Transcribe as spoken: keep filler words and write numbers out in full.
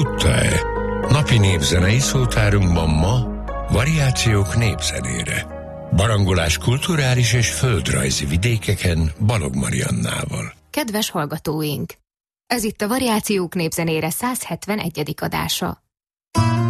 tudta-e? Napi népzenei szótárunkban ma variációk népzenére. Barangolás kulturális és földrajzi vidékeken Balog Mariannával. Kedves hallgatóink! Ez itt a Variációk népzenére száz hetvenegyedik adása.